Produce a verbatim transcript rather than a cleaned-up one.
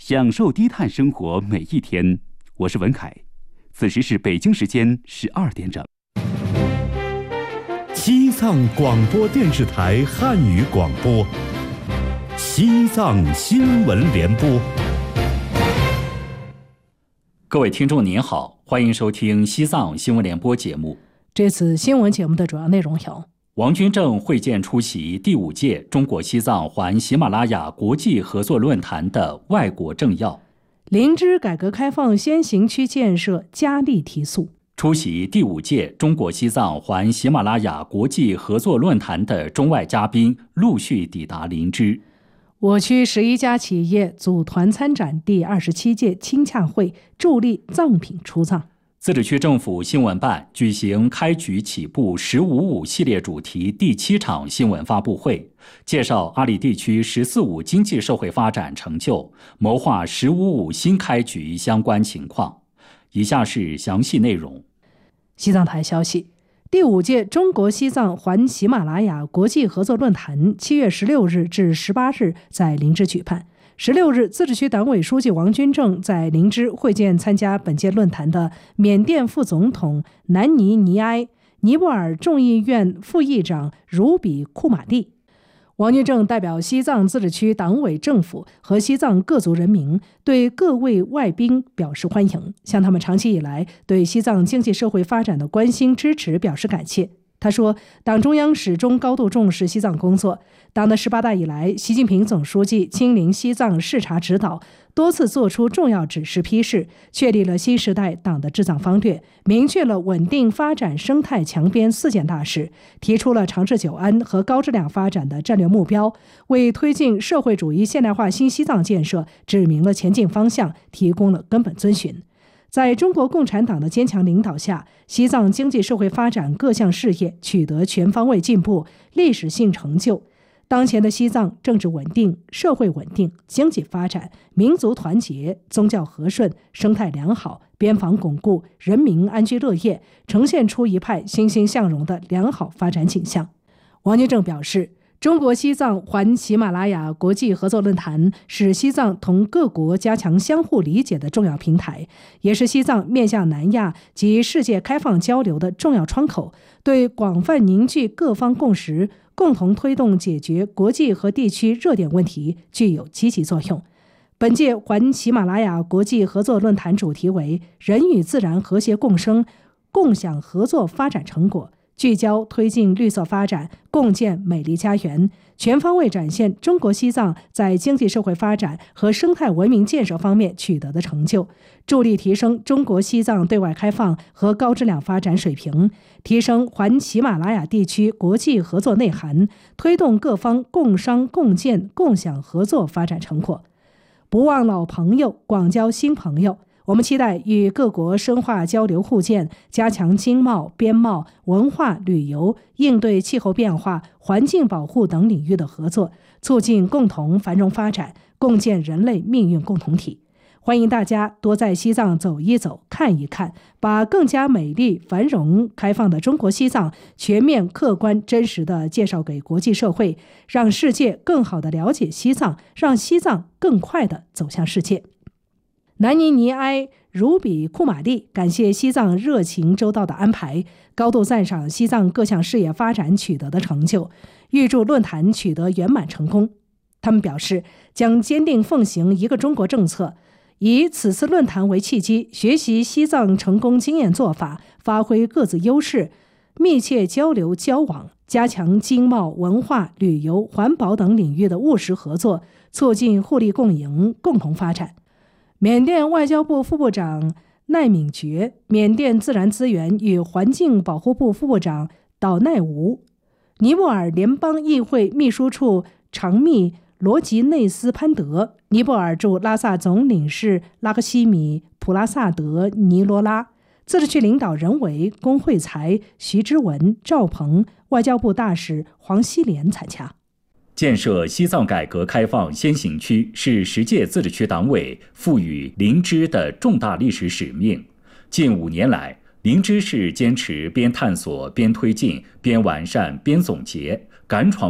享受低碳生活每一天。我是文凯，此时是北京时间十二点整。 西藏广播电视台汉语广播，西藏新闻联播。 各位听众您好，欢迎收听西藏新闻联播节目。 这次新闻节目的主要内容有： 王军正会见出席第五届中国西藏环喜马拉雅国际合作论坛的外国政要； 林芝改革开放先行区建设加力提速； 出席第五届中国西藏环喜马拉雅国际合作论坛的中外嘉宾陆续抵达林芝； 我区十一家企业组团参展第二十七届亲洽会，助力藏品出藏； 自治区政府新闻办举行开局起步十五五系列主题第七场新闻发布会，介绍阿里地区十四五经济社会发展成就，谋划十五五新开局相关情况。以下是详细内容。 西藏台消息，第五届中国西藏环喜马拉雅国际合作论坛七月十六日至十八日在林芝举办。十六日，自治区党委书记王军正在林芝会见参加本届论坛的缅甸副总统南尼尼埃、尼泊尔众议院副议长茹比库马蒂。王军正代表西藏自治区党委政府和西藏各族人民对各位外宾表示欢迎，向他们长期以来对西藏经济社会发展的关心支持表示感谢。他说，党中央始终高度重视西藏工作，党的十八大以来，习近平总书记亲临西藏视察指导，多次作出重要指示批示，确立了新时代党的治藏方略，明确了稳定发展生态强边四件大事，提出了长治久安和高质量发展的战略目标，为推进社会主义现代化新西藏建设指明了前进方向，提供了根本遵循。在中国共产党的坚强领导下，西藏经济社会发展各项事业取得全方位进步、历史性成就。当前的西藏政治稳定、社会稳定、经济发展、民族团结、宗教和顺、生态良好、边防巩固、人民安居乐业，呈现出一派欣欣向荣的良好发展景象。王军正表示，中国西藏环喜马拉雅国际合作论坛是西藏同各国加强相互理解的重要平台，也是西藏面向南亚及世界开放交流的重要窗口，对广泛凝聚各方共识，共同推动解决国际和地区热点问题具有积极作用。本届环喜马拉雅国际合作论坛主题为人与自然和谐共生，共享合作发展成果，聚焦推进绿色发展，共建美丽家园，全方位展现中国西藏在经济社会发展和生态文明建设方面取得的成就，助力提升中国西藏对外开放和高质量发展水平，提升环喜马拉雅地区国际合作内涵，推动各方共商共建共享合作发展成果。不忘老朋友，广交新朋友。我们期待与各国深化交流互鉴，加强经贸、边贸、文化、旅游、应对气候变化、环境保护等领域的合作，促进共同繁荣发展，共建人类命运共同体。欢迎大家多在西藏走一走、看一看，把更加美丽、繁荣、开放的中国西藏全面、客观、真实地介绍给国际社会，让世界更好地了解西藏，让西藏更快地走向世界。南尼尼埃、茹比库马蒂感谢西藏热情周到的安排，高度赞赏西藏各项事业发展取得的成就，预祝论坛取得圆满成功。他们表示，将坚定奉行一个中国政策，以此次论坛为契机，学习西藏成功经验做法，发挥各自优势，密切交流交往，加强经贸、文化、旅游、环保等领域的务实合作，促进互利共赢，共同发展。缅甸外交部副部长奈敏觉、缅甸自然资源与环境保护部副部长岛奈吾、尼泊尔联邦议会秘书处长秘罗吉内斯潘德、尼泊尔驻拉萨总领事拉克西米普拉萨德尼罗拉、自治区领导人为龚惠才、徐之文、赵鹏、外交部大使黄希莲参加。 建设西藏改革开放先行区是十届自治区党委赋予林芝的重大历史使命。近五年来，林芝市坚持边探索边推进、边完善边总结，敢闯